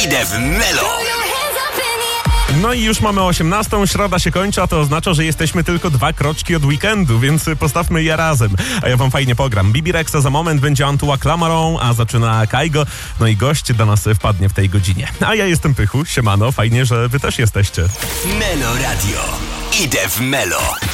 Idę w Melo. No i już mamy 18, środa się kończy, a to oznacza, że jesteśmy tylko 2 kroczki od weekendu, więc postawmy je razem. A ja wam fajnie pogram. Bibi Rexa za moment, będzie Antoine Clamaron, a zaczyna Kaigo. No i gość do nas wpadnie w tej godzinie. A ja jestem Pychu, siemano, fajnie, że wy też jesteście. Melo Radio. Idę w Melo.